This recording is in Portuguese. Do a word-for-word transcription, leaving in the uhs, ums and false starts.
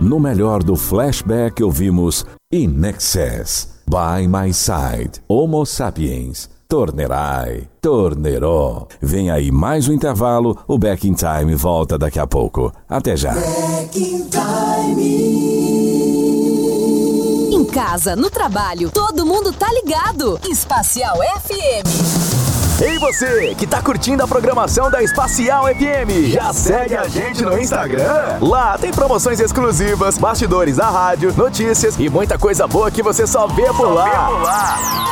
No melhor do flashback ouvimos In Excess, By My Side, Homo Sapiens, Tornerai, Tornerò. Vem aí mais um intervalo, o Back in Time volta daqui a pouco. Até já. Back in Time. Em casa, no trabalho, todo mundo tá ligado. Espacial F M. Ei você, que tá curtindo a programação da Espacial F M, já segue a gente no Instagram? Lá tem promoções exclusivas, bastidores da rádio, notícias e muita coisa boa que você só vê por lá.